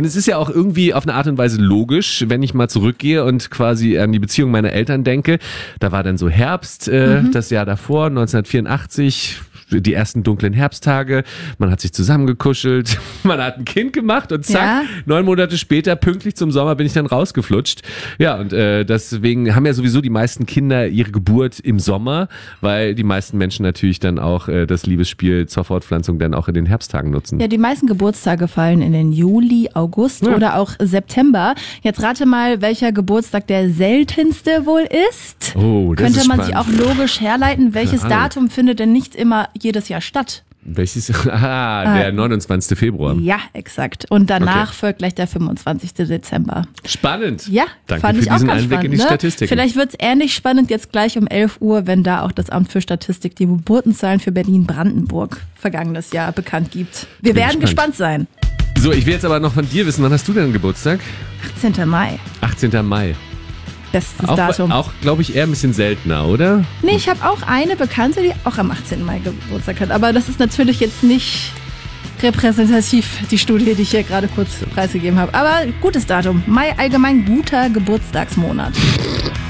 Und es ist ja auch irgendwie auf eine Art und Weise logisch, wenn ich mal zurückgehe und quasi an die Beziehung meiner Eltern denke. Da war dann so Herbst, das Jahr davor, 1984, die ersten dunklen Herbsttage. Man hat sich zusammengekuschelt, man hat ein Kind gemacht und zack, 9 Monate später, pünktlich zum Sommer, bin ich dann rausgeflutscht. Ja, und deswegen haben ja sowieso die meisten Kinder ihre Geburt im Sommer, weil die meisten Menschen natürlich dann auch das Liebesspiel zur Fortpflanzung dann auch in den Herbsttagen nutzen. Ja, die meisten Geburtstage fallen in den Juli, August oder auch September. Jetzt rate mal, welcher Geburtstag der seltenste wohl ist. Oh, das Könnte ist man spannend. sich auch logisch herleiten, welches Datum findet denn nicht immer jedes Jahr statt? Welches? Der 29. Februar. Ja, exakt. Und danach folgt gleich der 25. Dezember. Spannend. Ja, Danke fand für ich auch diesen ganz Einblick spannend, in die Statistiken. Vielleicht wird es ähnlich spannend jetzt gleich um 11 Uhr, wenn da auch das Amt für Statistik die Geburtenzahlen für Berlin-Brandenburg vergangenes Jahr bekannt gibt. Wir werden gespannt sein. So, ich will jetzt aber noch von dir wissen, wann hast du denn Geburtstag? 18. Mai. 18. Mai. Bestes Datum. Auch, glaube ich, eher ein bisschen seltener, oder? Nee, ich habe auch eine Bekannte, die auch am 18. Mai Geburtstag hat. Aber das ist natürlich jetzt nicht repräsentativ, die Studie, die ich hier gerade kurz preisgegeben habe. Aber gutes Datum. Mai allgemein guter Geburtstagsmonat.